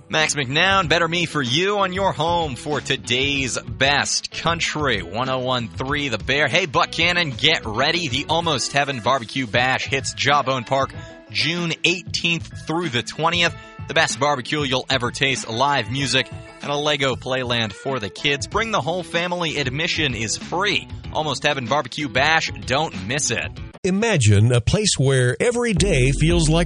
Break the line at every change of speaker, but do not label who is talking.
Max McNown, Better Me for You on your home for today's best country. 101.3 The Bear. Hey, Buchanan, get ready. The Almost Heaven Barbecue Bash hits Jawbone Park June 18th through the 20th. The best barbecue you'll ever taste, live music, and a Lego playland for the kids. Bring the whole family. Admission is free. Almost Heaven Barbecue Bash. Don't miss it.
Imagine a place where every day feels like